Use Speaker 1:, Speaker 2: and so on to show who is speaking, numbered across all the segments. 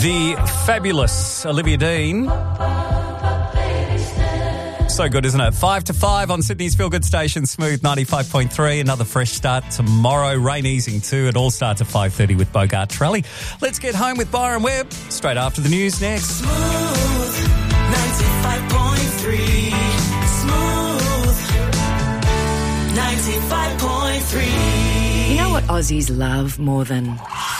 Speaker 1: The fabulous Olivia Dean. So good, isn't it? 5 to 5 on Sydney's Feel Good station, Smooth 95.3. Another fresh start tomorrow. Rain easing too. It all starts at 5:30 with Bogart Trelli. Let's get home with Byron Webb straight after the news next.
Speaker 2: Smooth 95.3. Smooth 95.3.
Speaker 3: You know what Aussies love more than...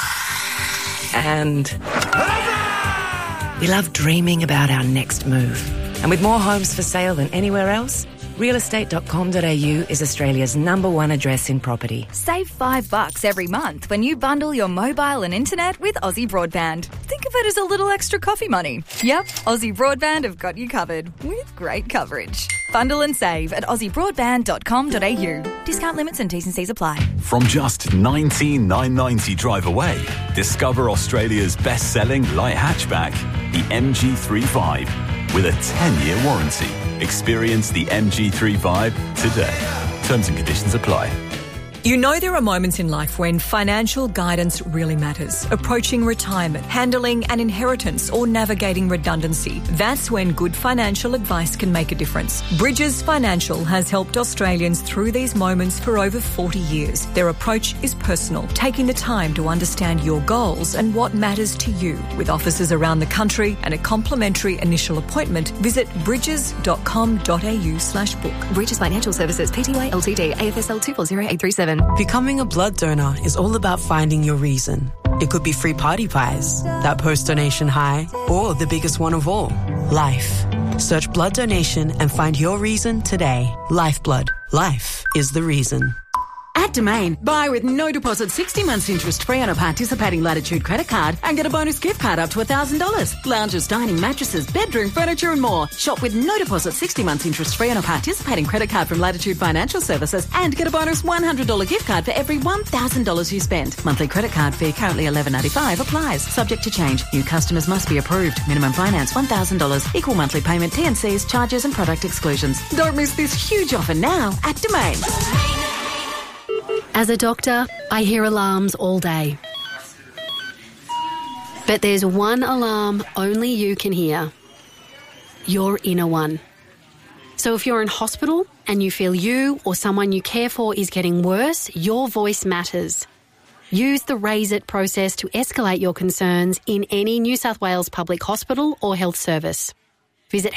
Speaker 3: And we love dreaming about our next move. And with more homes for sale than anywhere else, realestate.com.au is Australia's #1 address in property.
Speaker 4: Save $5 every month when you bundle your mobile and internet with Aussie Broadband. Think of it as a little extra coffee money. Yep, Aussie Broadband have got you covered with great coverage. Bundle and save at aussiebroadband.com.au. Discount limits and T's and C's apply.
Speaker 5: From just $19,990 drive away, discover Australia's best-selling light hatchback, the MG35, with a 10-year warranty. Experience the MG35 today. Terms and conditions apply.
Speaker 6: You know there are moments in life when financial guidance really matters. Approaching retirement, handling an inheritance or navigating redundancy. That's when good financial advice can make a difference. Bridges Financial has helped Australians through these moments for over 40 years. Their approach is personal, taking the time to understand your goals and what matters to you. With offices around the country and a complimentary initial appointment, visit bridges.com.au/book.
Speaker 7: Bridges Financial Services, Pty Ltd, AFSL 240837.
Speaker 8: Becoming a blood donor is all about finding your reason. It could be free party pies, that post-donation high, or the biggest one of all, life. Search blood donation and find your reason today. Lifeblood. Life is the reason.
Speaker 9: At Domain, buy with no deposit 60 months interest free on a participating Latitude credit card and get a bonus gift card up to $1,000. Lounges, dining, mattresses, bedroom, furniture and more. Shop with no deposit 60 months interest free on a participating credit card from Latitude Financial Services and get a bonus $100 gift card for every $1,000 you spend. Monthly credit card fee currently $11.95 applies. Subject to change. New customers must be approved. Minimum finance $1,000. Equal monthly payment, T&Cs, charges and product exclusions. Don't miss this huge offer now at Domain.
Speaker 7: As a doctor, I hear alarms all day. But there's one alarm only you can hear. Your inner one. So if you're in hospital and you feel you or someone you care for is getting worse, your voice matters. Use the Raise It process to escalate your concerns in any New South Wales public hospital or health service. Visit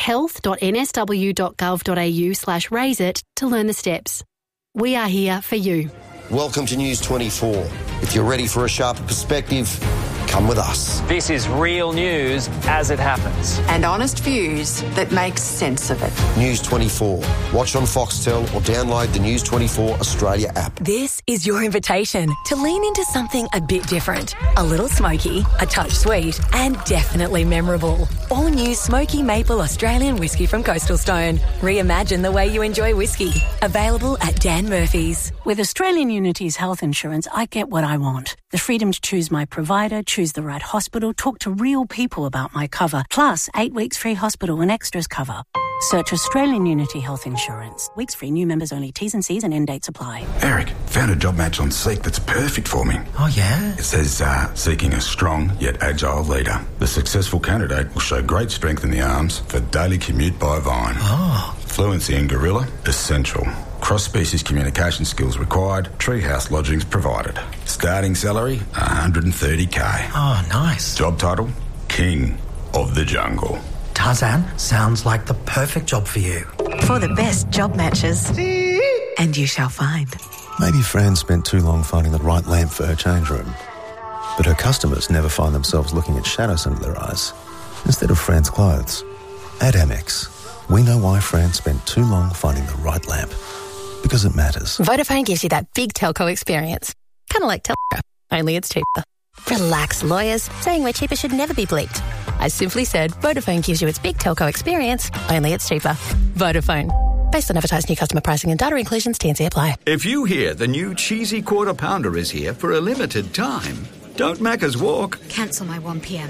Speaker 7: health.nsw.gov.au/raiseit to learn the steps. We are here for you.
Speaker 10: Welcome to News 24. If you're ready for a sharper perspective, come with us.
Speaker 11: This is real news as it happens.
Speaker 12: And honest views that make sense of it.
Speaker 10: News 24. Watch on Foxtel or download the News 24 Australia app.
Speaker 13: This is your invitation to lean into something a bit different. A little smoky, a touch sweet, and definitely memorable. All new Smoky Maple Australian whiskey from Coastal Stone. Reimagine the way you enjoy whiskey. Available at Dan Murphy's.
Speaker 14: With Australian Unity's health insurance, I get what I want. The freedom to choose my provider, choose the right hospital, talk to real people about my cover, plus 8 weeks free hospital and extras cover. Search Australian Unity Health Insurance. Weeks free, new members only. T's and C's and end dates apply.
Speaker 15: Eric, found a job match on Seek that's perfect for me.
Speaker 16: Oh, yeah?
Speaker 15: It says, seeking a strong yet agile leader. The successful candidate will show great strength in the arms for daily commute by Vine.
Speaker 16: Oh.
Speaker 15: Fluency in Gorilla, essential. Cross-species communication skills required. Treehouse lodgings provided. Starting salary, $130K.
Speaker 16: Oh, nice.
Speaker 15: Job title, King of the Jungle.
Speaker 16: Tarzan, sounds like the perfect job for you.
Speaker 13: For the best job matches. And you shall find.
Speaker 17: Maybe Fran spent too long finding the right lamp for her change room. But her customers never find themselves looking at shadows under their eyes instead of Fran's clothes. At Amex, we know why Fran spent too long finding the right lamp. Because it matters.
Speaker 18: Vodafone gives you that big telco experience. Kind of like telco, only it's cheaper. Relax, lawyers. Saying we're cheaper should never be bleeped. I simply said Vodafone gives you its big telco experience, only it's cheaper. Vodafone. Based on advertised new customer pricing and data inclusions, T&C apply.
Speaker 19: If you hear the new cheesy Quarter Pounder is here for a limited time, don't Macca's walk.
Speaker 20: Cancel my 1pm.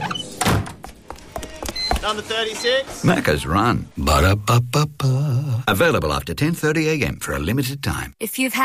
Speaker 21: Number 36.
Speaker 19: Macca's run. Ba-da-ba-ba-ba. Available after 10:30 a.m. for a limited time.
Speaker 20: If you've had